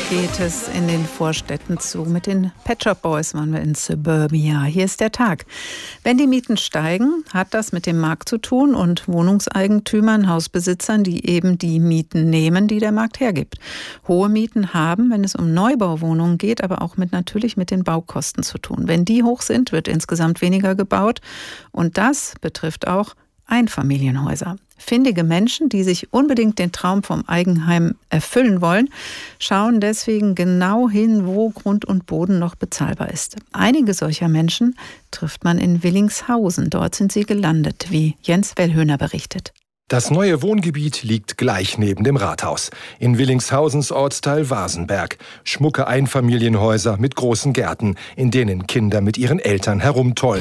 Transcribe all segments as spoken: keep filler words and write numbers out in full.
geht es in den Vorstädten zu. Mit den Pet Shop Boys waren wir in Suburbia. Hier ist der Tag. Wenn die Mieten steigen, hat das mit dem Markt zu tun und Wohnungseigentümern, Hausbesitzern, die eben die Mieten nehmen, die der Markt hergibt. Hohe Mieten haben, wenn es um Neubauwohnungen geht, aber auch mit natürlich mit den Baukosten zu tun. Wenn die hoch sind, wird insgesamt weniger gebaut. Und das betrifft auch Einfamilienhäuser. Findige Menschen, die sich unbedingt den Traum vom Eigenheim erfüllen wollen, schauen deswegen genau hin, wo Grund und Boden noch bezahlbar ist. Einige solcher Menschen trifft man in Willingshausen. Dort sind sie gelandet, wie Jens Wellhöhner berichtet. Das neue Wohngebiet liegt gleich neben dem Rathaus. In Willingshausens Ortsteil Wasenberg. Schmucke Einfamilienhäuser mit großen Gärten, in denen Kinder mit ihren Eltern herumtollen.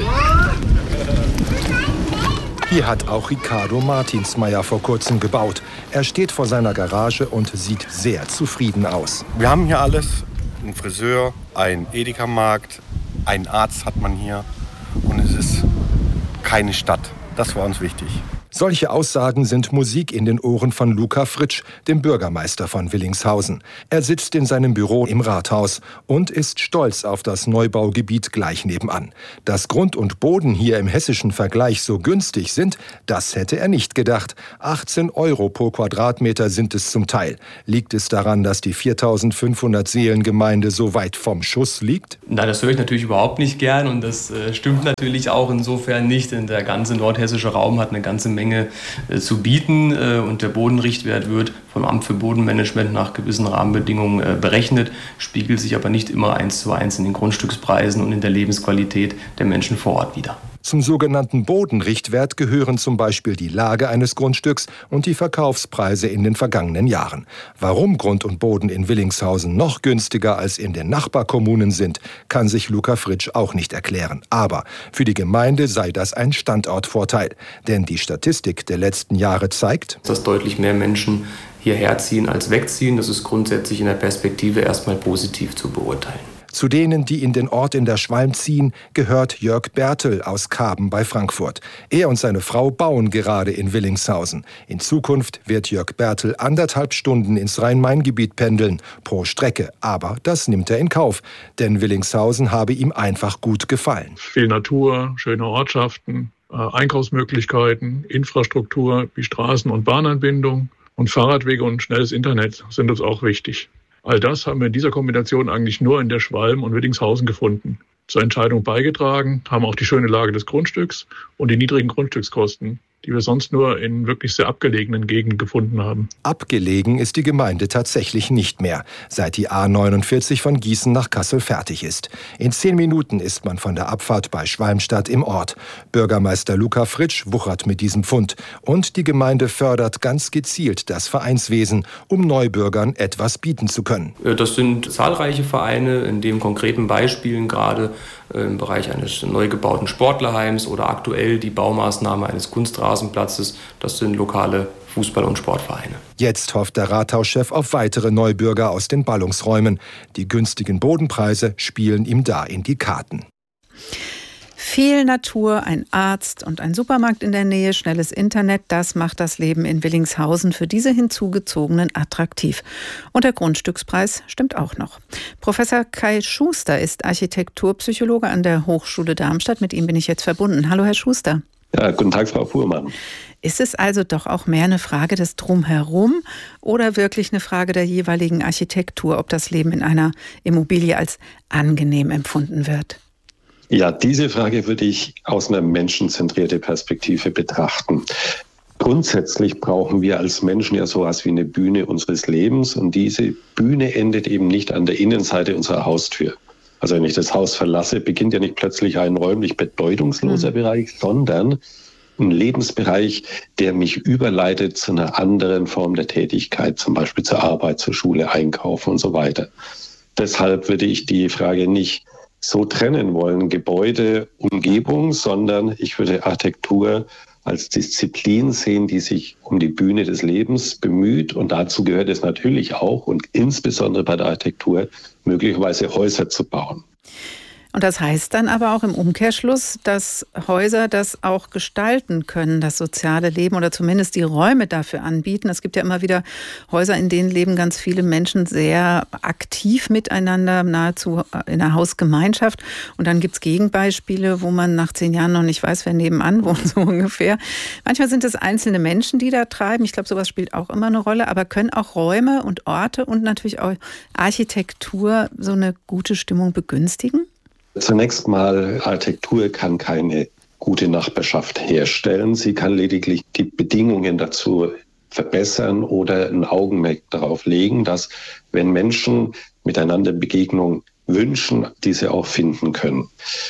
Hier hat auch Ricardo Martinsmeier vor kurzem gebaut. Er steht vor seiner Garage und sieht sehr zufrieden aus. Wir haben hier alles. Ein Friseur, ein Edeka-Markt, einen Arzt hat man hier. Und es ist keine Stadt. Das war uns wichtig. Solche Aussagen sind Musik in den Ohren von Luca Fritsch, dem Bürgermeister von Willingshausen. Er sitzt in seinem Büro im Rathaus und ist stolz auf das Neubaugebiet gleich nebenan. Dass Grund und Boden hier im hessischen Vergleich so günstig sind, das hätte er nicht gedacht. achtzehn Euro pro Quadratmeter sind es zum Teil. Liegt es daran, dass die viertausendfünfhundert Seelengemeinde so weit vom Schuss liegt? Nein, das höre ich natürlich überhaupt nicht gern und das äh, stimmt natürlich auch insofern nicht, denn der ganze nordhessische Raum hat eine ganze Menge äh, zu bieten äh, und der Bodenrichtwert wird vom Amt für Bodenmanagement nach gewissen Rahmenbedingungen äh, berechnet, spiegelt sich aber nicht immer eins zu eins in den Grundstückspreisen und in der Lebensqualität der Menschen vor Ort wider. Zum sogenannten Bodenrichtwert gehören zum Beispiel die Lage eines Grundstücks und die Verkaufspreise in den vergangenen Jahren. Warum Grund und Boden in Willingshausen noch günstiger als in den Nachbarkommunen sind, kann sich Luca Fritsch auch nicht erklären. Aber für die Gemeinde sei das ein Standortvorteil. Denn die Statistik der letzten Jahre zeigt, dass deutlich mehr Menschen hierher ziehen als wegziehen. Das ist grundsätzlich in der Perspektive erstmal positiv zu beurteilen. Zu denen, die in den Ort in der Schwalm ziehen, gehört Jörg Bertel aus Kaben bei Frankfurt. Er und seine Frau bauen gerade in Willingshausen. In Zukunft wird Jörg Bertel anderthalb Stunden ins Rhein-Main-Gebiet pendeln, pro Strecke. Aber das nimmt er in Kauf, denn Willingshausen habe ihm einfach gut gefallen. Viel Natur, schöne Ortschaften, Einkaufsmöglichkeiten, Infrastruktur wie Straßen- und Bahnanbindung und Fahrradwege und schnelles Internet sind uns auch wichtig. All das haben wir in dieser Kombination eigentlich nur in der Schwalm und Willingshausen gefunden. Zur Entscheidung beigetragen haben auch die schöne Lage des Grundstücks und die niedrigen Grundstückskosten, die wir sonst nur in wirklich sehr abgelegenen Gegenden gefunden haben. Abgelegen ist die Gemeinde tatsächlich nicht mehr, seit die A neunundvierzig von Gießen nach Kassel fertig ist. In zehn Minuten ist man von der Abfahrt bei Schwalmstadt im Ort. Bürgermeister Luca Fritsch wuchert mit diesem Fund. Und die Gemeinde fördert ganz gezielt das Vereinswesen, um Neubürgern etwas bieten zu können. Das sind zahlreiche Vereine, in dem konkreten Beispielen gerade im Bereich eines neu gebauten Sportlerheims oder aktuell die Baumaßnahme eines Kunstrasenplatzes. Das sind lokale Fußball- und Sportvereine. Jetzt hofft der Rathauschef auf weitere Neubürger aus den Ballungsräumen. Die günstigen Bodenpreise spielen ihm da in die Karten. Viel Natur, ein Arzt und ein Supermarkt in der Nähe, schnelles Internet, das macht das Leben in Willingshausen für diese Hinzugezogenen attraktiv. Und der Grundstückspreis stimmt auch noch. Professor Kai Schuster ist Architekturpsychologe an der Hochschule Darmstadt. Mit ihm bin ich jetzt verbunden. Hallo, Herr Schuster. Ja, guten Tag, Frau Fuhrmann. Ist es also doch auch mehr eine Frage des Drumherum oder wirklich eine Frage der jeweiligen Architektur, ob das Leben in einer Immobilie als angenehm empfunden wird? Ja, diese Frage würde ich aus einer menschenzentrierten Perspektive betrachten. Grundsätzlich brauchen wir als Menschen ja sowas wie eine Bühne unseres Lebens und diese Bühne endet eben nicht an der Innenseite unserer Haustür. Also wenn ich das Haus verlasse, beginnt ja nicht plötzlich ein räumlich bedeutungsloser mhm. Bereich, sondern ein Lebensbereich, der mich überleitet zu einer anderen Form der Tätigkeit, zum Beispiel zur Arbeit, zur Schule, Einkauf und so weiter. Deshalb würde ich die Frage nicht so trennen wollen, Gebäude, Umgebung, sondern ich würde Architektur als Disziplin sehen, die sich um die Bühne des Lebens bemüht. Und dazu gehört es natürlich auch und insbesondere bei der Architektur möglicherweise Häuser zu bauen. Und das heißt dann aber auch im Umkehrschluss, dass Häuser das auch gestalten können, das soziale Leben, oder zumindest die Räume dafür anbieten. Es gibt ja immer wieder Häuser, in denen leben ganz viele Menschen sehr aktiv miteinander, nahezu in einer Hausgemeinschaft. Und dann gibt es Gegenbeispiele, wo man nach zehn Jahren noch nicht weiß, wer nebenan wohnt, so ungefähr. Manchmal sind es einzelne Menschen, die da treiben. Ich glaube, sowas spielt auch immer eine Rolle. Aber können auch Räume und Orte und natürlich auch Architektur so eine gute Stimmung begünstigen? Zunächst mal, Architektur kann keine gute Nachbarschaft herstellen. Sie kann lediglich die Bedingungen dazu verbessern oder ein Augenmerk darauf legen, dass, wenn Menschen miteinander Begegnung wünschen, diese auch finden können.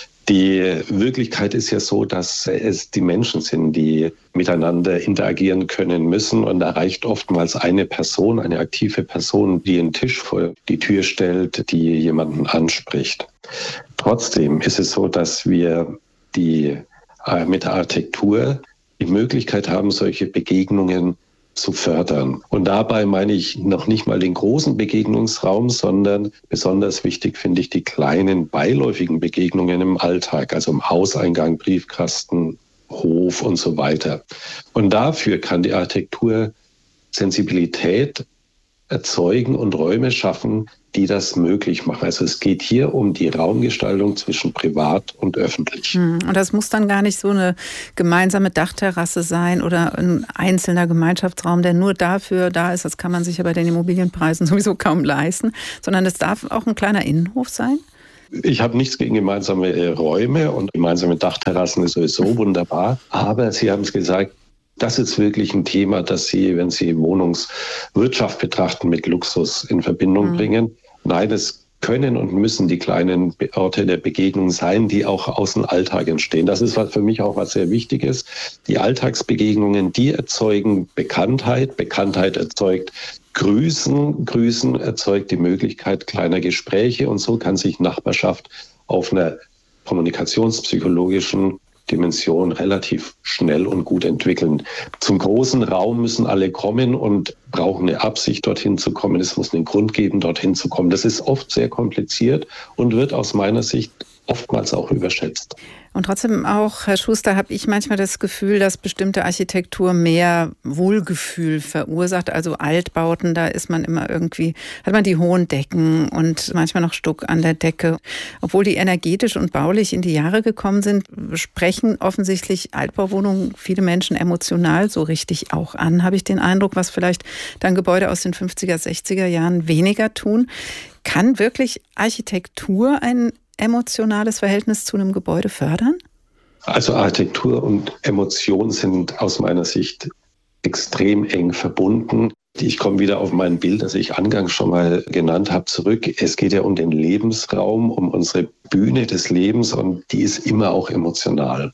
Die Wirklichkeit ist ja so, dass es die Menschen sind, die miteinander interagieren können müssen. Und da reicht oftmals eine Person, eine aktive Person, die einen Tisch vor die Tür stellt, die jemanden anspricht. Trotzdem ist es so, dass wir die, äh, mit der Architektur die Möglichkeit haben, solche Begegnungen zu fördern. Und dabei meine ich noch nicht mal den großen Begegnungsraum, sondern besonders wichtig finde ich die kleinen beiläufigen Begegnungen im Alltag, also im Hauseingang, Briefkasten, Hof und so weiter. Und dafür kann die Architektur Sensibilität erzeugen und Räume schaffen, die das möglich machen. Also es geht hier um die Raumgestaltung zwischen privat und öffentlich. Und das muss dann gar nicht so eine gemeinsame Dachterrasse sein oder ein einzelner Gemeinschaftsraum, der nur dafür da ist. Das kann man sich ja bei den Immobilienpreisen sowieso kaum leisten, sondern es darf auch ein kleiner Innenhof sein. Ich habe nichts gegen gemeinsame Räume und gemeinsame Dachterrassen ist sowieso wunderbar. Aber Sie haben es gesagt, das ist wirklich ein Thema, das Sie, wenn Sie Wohnungswirtschaft betrachten, mit Luxus in Verbindung mhm. bringen. Nein, es können und müssen die kleinen Orte der Begegnung sein, die auch aus dem Alltag entstehen. Das ist für mich auch was sehr Wichtiges. Die Alltagsbegegnungen, die erzeugen Bekanntheit. Bekanntheit erzeugt Grüßen. Grüßen erzeugt die Möglichkeit kleiner Gespräche. Und so kann sich Nachbarschaft auf einer kommunikationspsychologischen Dimension relativ schnell und gut entwickeln. Zum großen Raum müssen alle kommen und brauchen eine Absicht, dorthin zu kommen. Es muss einen Grund geben, dorthin zu kommen. Das ist oft sehr kompliziert und wird aus meiner Sicht oftmals auch überschätzt. Und trotzdem auch, Herr Schuster, habe ich manchmal das Gefühl, dass bestimmte Architektur mehr Wohlgefühl verursacht. Also Altbauten, da ist man immer irgendwie, hat man die hohen Decken und manchmal noch Stuck an der Decke. Obwohl die energetisch und baulich in die Jahre gekommen sind, sprechen offensichtlich Altbauwohnungen viele Menschen emotional so richtig auch an, habe ich den Eindruck, was vielleicht dann Gebäude aus den fünfziger, sechziger Jahren weniger tun. Kann wirklich Architektur ein emotionales Verhältnis zu einem Gebäude fördern? Also Architektur und Emotion sind aus meiner Sicht extrem eng verbunden. Ich komme wieder auf mein Bild, das ich angangs schon mal genannt habe, zurück. Es geht ja um den Lebensraum, um unsere Bühne des Lebens und die ist immer auch emotional.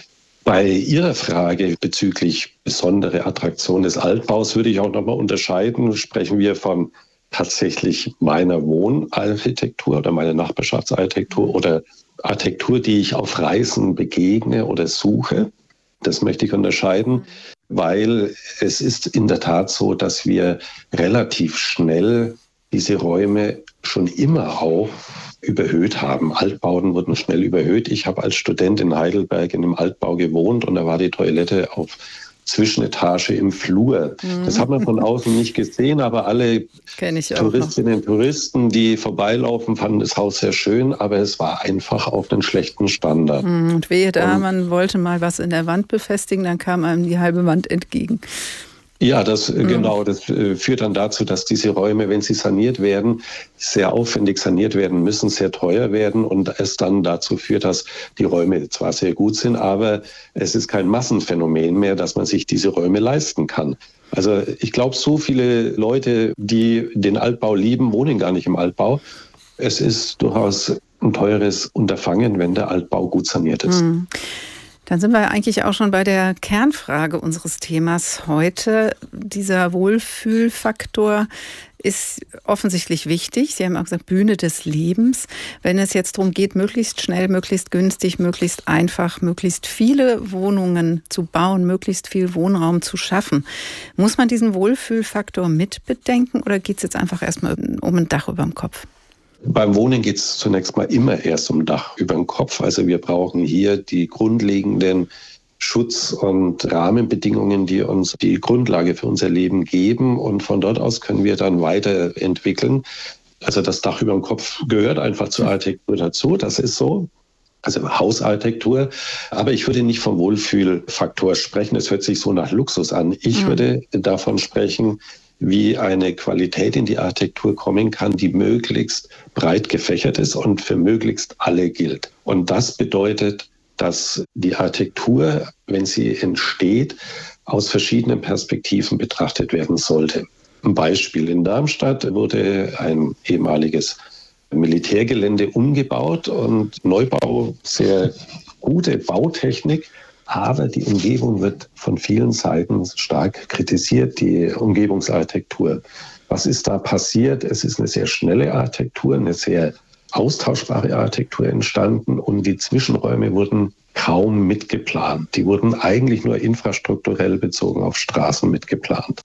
Bei Ihrer Frage bezüglich besondere Attraktion des Altbaus würde ich auch nochmal unterscheiden. Sprechen wir von tatsächlich meiner Wohnarchitektur oder meiner Nachbarschaftsarchitektur oder Architektur, die ich auf Reisen begegne oder suche. Das möchte ich unterscheiden, weil es ist in der Tat so, dass wir relativ schnell diese Räume schon immer auch überhöht haben. Altbauten wurden schnell überhöht. Ich habe als Student in Heidelberg in einem Altbau gewohnt und da war die Toilette auf Zwischenetage im Flur. Mhm. Das hat man von außen nicht gesehen, aber alle Touristinnen und Touristen, die vorbeilaufen, fanden das Haus sehr schön, aber es war einfach auf den schlechten Standard. Mhm. Und wehe da, und man wollte mal was in der Wand befestigen, dann kam einem die halbe Wand entgegen. Ja, das mhm. genau. Das äh, führt dann dazu, dass diese Räume, wenn sie saniert werden, sehr aufwendig saniert werden müssen, sehr teuer werden und es dann dazu führt, dass die Räume zwar sehr gut sind, aber es ist kein Massenphänomen mehr, dass man sich diese Räume leisten kann. Also ich glaube, so viele Leute, die den Altbau lieben, wohnen gar nicht im Altbau. Es ist durchaus ein teures Unterfangen, wenn der Altbau gut saniert ist. Mhm. Dann sind wir eigentlich auch schon bei der Kernfrage unseres Themas heute. Dieser Wohlfühlfaktor ist offensichtlich wichtig. Sie haben auch gesagt, Bühne des Lebens. Wenn es jetzt darum geht, möglichst schnell, möglichst günstig, möglichst einfach, möglichst viele Wohnungen zu bauen, möglichst viel Wohnraum zu schaffen, muss man diesen Wohlfühlfaktor mitbedenken oder geht es jetzt einfach erstmal um ein Dach über dem Kopf? Beim Wohnen geht es zunächst mal immer erst um Dach über dem Kopf. Also wir brauchen hier die grundlegenden Schutz- und Rahmenbedingungen, die uns die Grundlage für unser Leben geben. Und von dort aus können wir dann weiterentwickeln. Also das Dach über dem Kopf gehört einfach zur Architektur dazu. Das ist so. Also Hausarchitektur. Aber ich würde nicht vom Wohlfühlfaktor sprechen. Es hört sich so nach Luxus an. Ich mhm. würde davon sprechen, wie eine Qualität in die Architektur kommen kann, die möglichst breit gefächert ist und für möglichst alle gilt. Und das bedeutet, dass die Architektur, wenn sie entsteht, aus verschiedenen Perspektiven betrachtet werden sollte. Ein Beispiel: In Darmstadt wurde ein ehemaliges Militärgelände umgebaut und Neubau, sehr gute Bautechnik. Aber die Umgebung wird von vielen Seiten stark kritisiert, die Umgebungsarchitektur. Was ist da passiert? Es ist eine sehr schnelle Architektur, eine sehr austauschbare Architektur entstanden und die Zwischenräume wurden kaum mitgeplant. Die wurden eigentlich nur infrastrukturell bezogen auf Straßen mitgeplant.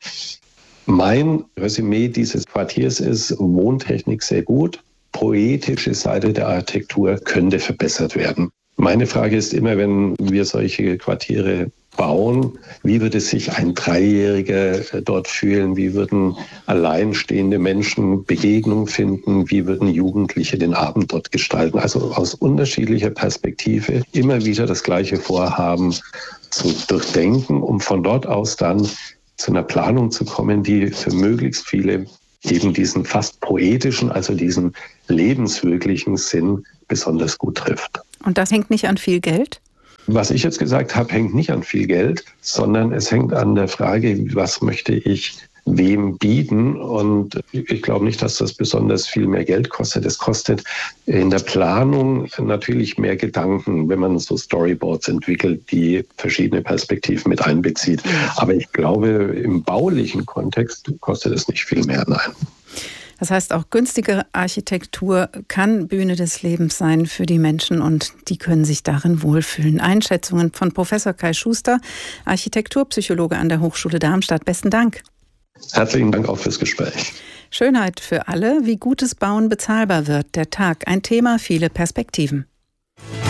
Mein Resümee dieses Quartiers ist: Wohntechnik sehr gut, poetische Seite der Architektur könnte verbessert werden. Meine Frage ist immer, wenn wir solche Quartiere bauen, wie würde sich ein Dreijähriger dort fühlen? Wie würden alleinstehende Menschen Begegnung finden? Wie würden Jugendliche den Abend dort gestalten? Also aus unterschiedlicher Perspektive immer wieder das gleiche Vorhaben zu durchdenken, um von dort aus dann zu einer Planung zu kommen, die für möglichst viele eben diesen fast poetischen, also diesen lebenswirklichen Sinn besonders gut trifft. Und das hängt nicht an viel Geld? Was ich jetzt gesagt habe, hängt nicht an viel Geld, sondern es hängt an der Frage, was möchte ich wem bieten. Und ich glaube nicht, dass das besonders viel mehr Geld kostet. Es kostet in der Planung natürlich mehr Gedanken, wenn man so Storyboards entwickelt, die verschiedene Perspektiven mit einbezieht. Aber ich glaube, im baulichen Kontext kostet es nicht viel mehr, nein. Das heißt, auch günstige Architektur kann Bühne des Lebens sein für die Menschen und die können sich darin wohlfühlen. Einschätzungen von Professor Kai Schuster, Architekturpsychologe an der Hochschule Darmstadt. Besten Dank. Herzlichen Dank auch fürs Gespräch. Schönheit für alle, wie gutes Bauen bezahlbar wird. Der Tag, ein Thema, viele Perspektiven.